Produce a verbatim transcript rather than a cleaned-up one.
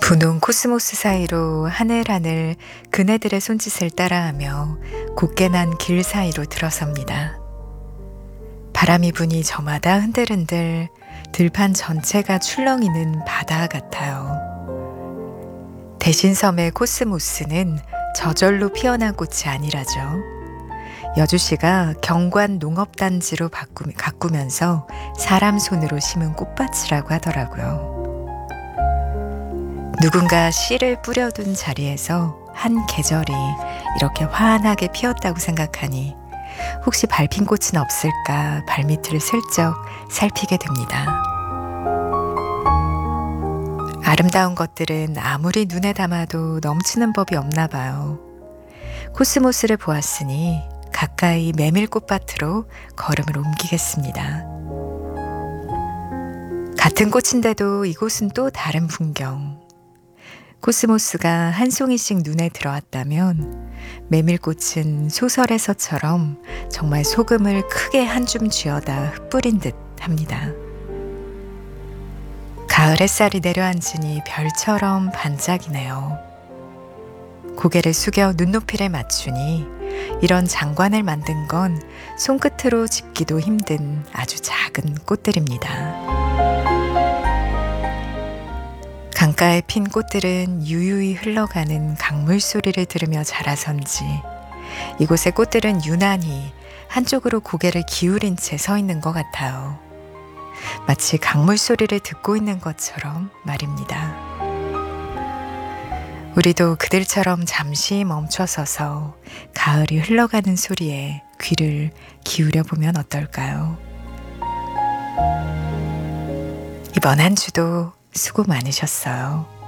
분홍 코스모스 사이로 하늘하늘 그네들의 손짓을 따라하며 곱게 난 길 사이로 들어섭니다. 바람이 부니 저마다 흔들흔들 들판 전체가 출렁이는 바다 같아요. 대신섬의 코스모스는 저절로 피어난 꽃이 아니라죠. 여주시가 경관 농업단지로 바꾸, 가꾸면서 사람 손으로 심은 꽃밭이라고 하더라고요. 누군가 씨를 뿌려둔 자리에서 한 계절이 이렇게 환하게 피었다고 생각하니 혹시 밟힌 꽃은 없을까 발밑을 슬쩍 살피게 됩니다. 아름다운 것들은 아무리 눈에 담아도 넘치는 법이 없나 봐요. 코스모스를 보았으니 가까이 메밀꽃밭으로 걸음을 옮기겠습니다. 같은 꽃인데도 이곳은 또 다른 풍경. 코스모스가 한 송이씩 눈에 들어왔다면 메밀꽃은 소설에서처럼 정말 소금을 크게 한 줌 쥐어다 흩뿌린 듯 합니다. 가을 햇살이 내려앉으니 별처럼 반짝이네요. 고개를 숙여 눈높이를 맞추니 이런 장관을 만든 건 손끝으로 짚기도 힘든 아주 작은 꽃들입니다. 강가에 핀 꽃들은 유유히 흘러가는 강물 소리를 들으며 자라선지 이곳의 꽃들은 유난히 한쪽으로 고개를 기울인 채 서 있는 것 같아요. 마치 강물 소리를 듣고 있는 것처럼 말입니다. 우리도 그들처럼 잠시 멈춰서서 가을이 흘러가는 소리에 귀를 기울여 보면 어떨까요? 이번 한 주도 수고 많으셨어요.